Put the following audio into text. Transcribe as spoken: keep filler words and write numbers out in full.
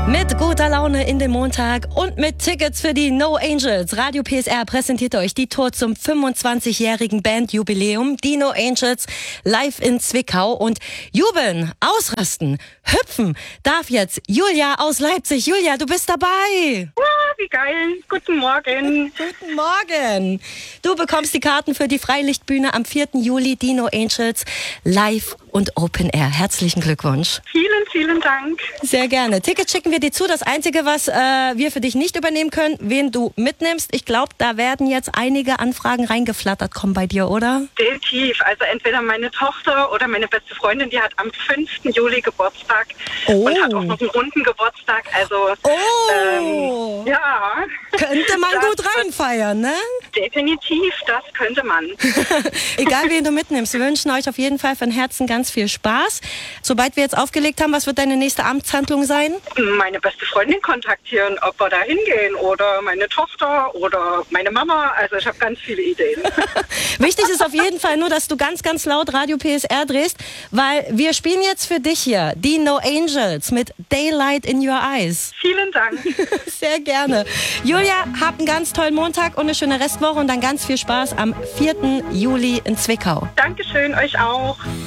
Mit guter Laune in den Montag und mit Tickets für die No Angels. Radio P S R präsentiert euch die Tour zum fünfundzwanzigjährigen Bandjubiläum. Die No Angels live in Zwickau. Und jubeln, ausrasten, hüpfen darf jetzt Julia aus Leipzig. Julia, du bist dabei. Wow, wie geil. Guten Morgen. Guten Morgen. Du bekommst die Karten für die Freilichtbühne am vierten Juli. Die No Angels live und Open Air. Herzlichen Glückwunsch. Vielen, vielen Dank. Sehr gerne. Tickets schicken wir dir zu. Das Einzige, was äh, wir für dich nicht übernehmen können, wen du mitnimmst. Ich glaube, da werden jetzt einige Anfragen reingeflattert kommen bei dir, oder? Definitiv. Also entweder meine Tochter oder meine beste Freundin, die hat am fünften Juli Geburtstag oh. und hat auch noch einen runden Geburtstag. Also oh. ähm, ja. Könnte man das gut reinfeiern, ne? Definitiv, das könnte man. Egal, wen du mitnimmst. Wir wünschen euch auf jeden Fall von Herzen ganz viel Spaß. Sobald wir jetzt aufgelegt haben, was wird deine nächste Amtshandlung sein? Meine beste Freundin kontaktieren, ob wir da hingehen, oder meine Tochter oder meine Mama. Also ich habe ganz viele Ideen. Wichtig ist auf jeden Fall nur, dass du ganz, ganz laut Radio P S R drehst, weil wir spielen jetzt für dich hier die No Angels mit Daylight in Your Eyes. Vielen Dank. Sehr gerne. Julia, habt einen ganz tollen Montag und eine schöne Restwoche und dann ganz viel Spaß am vierten Juli in Zwickau. Dankeschön, euch auch.